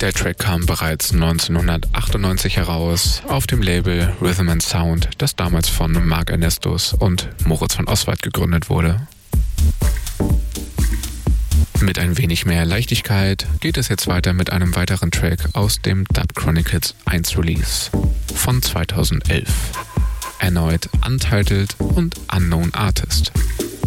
Der Track kam bereits 1998 heraus auf dem Label Rhythm and Sound, das damals von Mark Ernestus und Moritz von Oswald gegründet wurde. Mit ein wenig mehr Leichtigkeit geht es jetzt weiter mit einem weiteren Track aus dem Dub Chronicles 1 Release von 2011. Erneut Untitled und Unknown Artist.